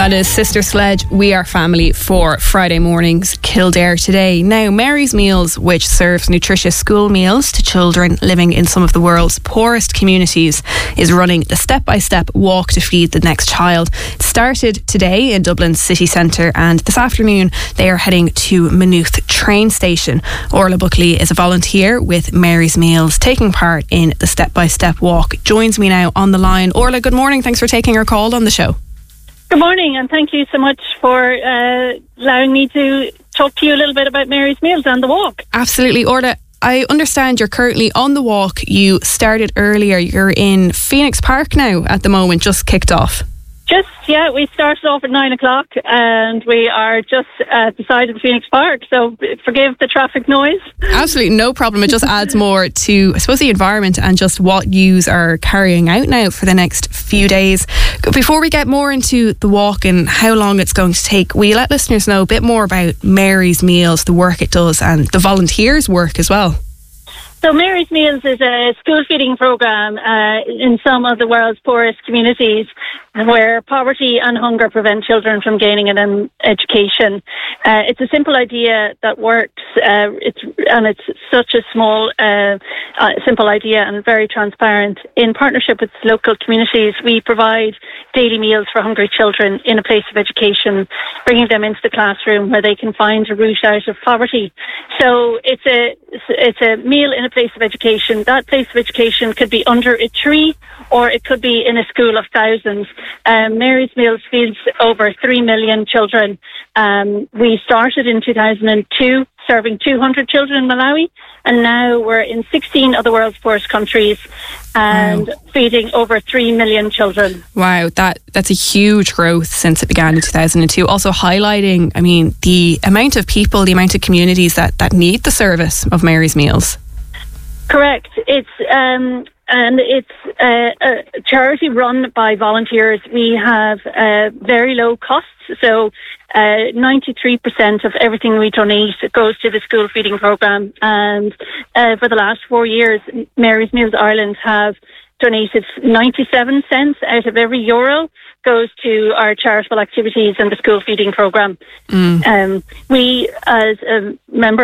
That is Sister Sledge, We Are Family for Friday mornings Kildare today. Now, Mary's Meals, which serves nutritious school meals to children living in some of the world's poorest communities, is running the step-by-step walk to feed the next child. It started today in Dublin's city centre, and this afternoon they are heading to Maynooth train station. Orla Buckley is a volunteer with Mary's Meals taking part in the step-by-step walk. Joins me now on the line. Orla, good morning. Thanks for taking our call on the show. Good morning, and thank you so much for allowing me to talk to you a little bit about Mary's Meals and the walk. Absolutely. Orla, I understand you're currently on the walk. You started earlier. You're in Phoenix Park now at the moment, just kicked off. We started off at 9 o'clock and we are just at the side of the Phoenix Park, so forgive the traffic noise. Absolutely no problem. It just adds more to, I suppose, the environment and just what yous are carrying out now for the next few days. Before we get more into the walk and how long it's going to take, will you let listeners know a bit more about Mary's Meals, the work it does and the volunteers' work as well? So Mary's Meals is a school feeding programme in some of the world's poorest communities where poverty and hunger prevent children from gaining an education. It's a simple idea that works. It's such a small, simple idea and very transparent. In partnership with local communities, we provide daily meals for hungry children in a place of education, bringing them into the classroom where they can find a route out of poverty. So it's a meal in a place of education. That place of education could be under a tree or it could be in a school of thousands. Mary's Meals feeds over 3 million children. We started in 2002 serving 200 children in Malawi, and now we're in 16 of the world's poorest countries and feeding over 3 million children. Wow, that's a huge growth since it began in 2002. Also highlighting, the amount of people, the amount of communities that need the service of Mary's Meals. Correct. It's a charity run by volunteers. We have very low costs, so 93% of everything we donate goes to the school feeding programme. And for the last 4 years, Mary's Meals Ireland have donated 97 cents out of every euro goes to our charitable activities and the school feeding programme. We, as a member